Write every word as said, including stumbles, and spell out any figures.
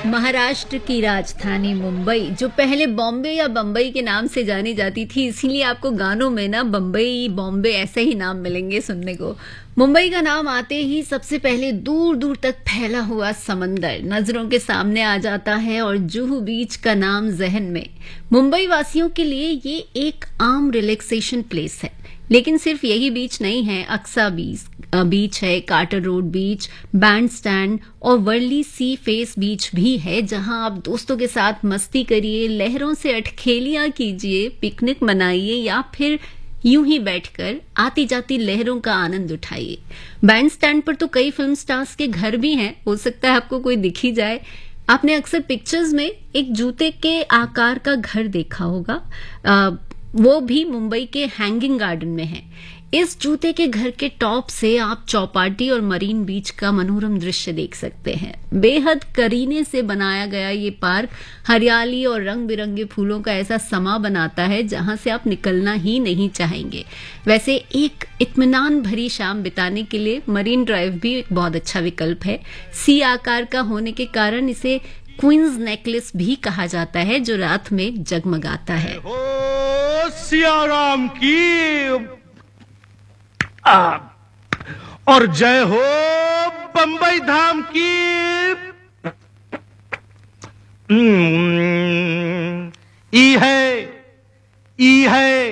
महाराष्ट्र की राजधानी मुंबई, जो पहले बॉम्बे या बम्बई के नाम से जानी जाती थी, इसीलिए आपको गानों में ना बम्बई बॉम्बे ऐसे ही नाम मिलेंगे सुनने को। मुंबई का नाम आते ही सबसे पहले दूर दूर तक फैला हुआ समंदर नजरों के सामने आ जाता है और जुहू बीच का नाम जहन में। मुंबई वासियों के लिए ये एक आम रिलैक्सेशन प्लेस है, लेकिन सिर्फ यही बीच नहीं है। अक्सा बीच बीच है, कार्टर रोड बीच, बैंड स्टैंड और वर्ली सी फेस बीच भी है, जहां आप दोस्तों के साथ मस्ती करिए, लहरों से अटखेलियां कीजिए, पिकनिक मनाइए या फिर यूं ही बैठकर आती जाती लहरों का आनंद उठाइए। बैंड स्टैंड पर तो कई फिल्म स्टार्स के घर भी हैं, हो सकता है आपको कोई दिख ही जाए। आपने अक्सर पिक्चर्स में एक जूते के आकार का घर देखा होगा, आ, वो भी मुंबई के हैंगिंग गार्डन में है। इस जूते के घर के टॉप से आप चौपाटी और मरीन बीच का मनोरम दृश्य देख सकते हैं। बेहद करीने से बनाया गया ये पार्क हरियाली और रंग बिरंगे फूलों का ऐसा समा बनाता है जहां से आप निकलना ही नहीं चाहेंगे। वैसे एक इत्मीनान भरी शाम बिताने के लिए मरीन ड्राइव भी एक बहुत अच्छा विकल्प है। सी आकार का होने के कारण इसे क्वींस नेकलेस भी कहा जाता है, जो रात में जगमगाता है। ओ सियाराम की आ, और जय हो बंबई धाम की। ई है ई है